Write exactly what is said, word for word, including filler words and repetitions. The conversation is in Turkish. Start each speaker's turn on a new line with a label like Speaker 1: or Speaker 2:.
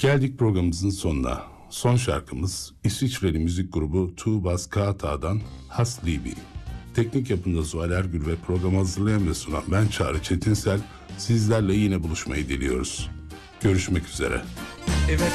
Speaker 1: Geldik programımızın sonuna. Son şarkımız İsviçreli müzik grubu Tubas Kağıtağ'dan Has Libi. Teknik yapımda Zuhal Ergül ve programı hazırlayan ve sunan ben Çağrı Çetinsel. Sizlerle yine buluşmayı diliyoruz. Görüşmek üzere.
Speaker 2: Evet.